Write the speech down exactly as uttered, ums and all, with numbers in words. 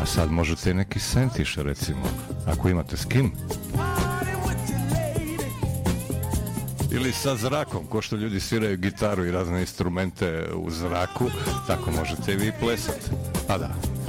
A sad možete i neki sentiš, recimo, ako imate s kim. Ili sa zrakom, ko što ljudi sviraju gitaru i razne instrumente u zraku, tako možete i vi plesati. Pa da.